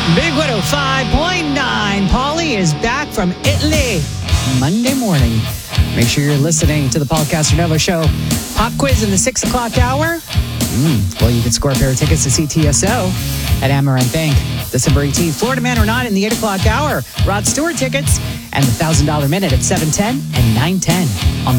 Big 105.9. Paulie is back from Italy Monday morning. Make sure you're listening to the Paul Castronovo Show pop quiz in the 6 o'clock hour. Well, you can score a pair of tickets to CTSO at Amaranth Bank December 18th. Florida Man or Not in the 8 o'clock hour. Rod Stewart tickets and the $1,000 minute at 7:10 and 9:10 on